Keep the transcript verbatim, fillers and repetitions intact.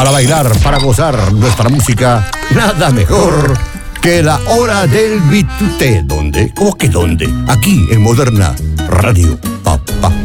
Para bailar, para gozar nuestra música, nada mejor que la hora del Bitute. ¿Dónde? ¿Cómo que dónde? Aquí en Moderna Radio.